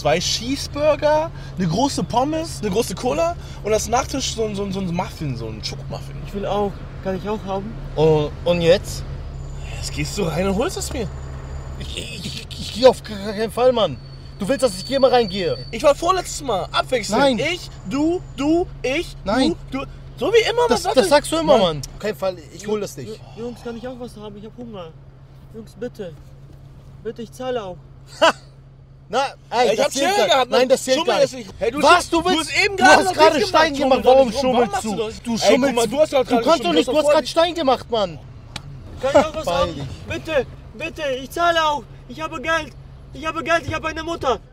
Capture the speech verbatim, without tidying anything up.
zwei Cheeseburger, eine große Pommes, eine große Cola und als Nachtisch so, so, so ein Muffin, so ein Schokomuffin. Ich will auch. Kann ich auch haben? Und, und jetzt? Jetzt gehst du rein und holst es mir. Ich, ich, ich, ich gehe auf gar keinen Fall, Mann. Du willst, dass ich hier mal reingehe? Ich war vorletztes Mal. Abwechselnd. Nein. Ich, du, du, ich, Nein. du, du. So wie immer. Das, was das sagst du immer, Mann. Mann. Auf keinen Fall, ich hol das nicht. Jungs, kann ich auch was haben? Ich hab Hunger. Jungs, bitte. Bitte, ich zahle auch. Na, ey, Ja, ich das hab zählt Schilder gar- gehabt. Nein, das zählt Schummel gar ist nicht. nicht. Hey, du Was, schu- du willst? Du hast eben Du gerade hast noch gerade nicht Stein gemacht. gemacht. Schummel, Warum doch nicht. schummelst machst du? das? Du Ey, guck schummelst. mal, du hast doch gerade Du kannst doch geschummelt. nicht, du hast gerade Stein gemacht, Mann. Kann ich auch was Beeil haben? dich. Bitte, bitte, ich zahle auch. Ich habe Geld. Ich habe Geld, ich habe eine Mutter.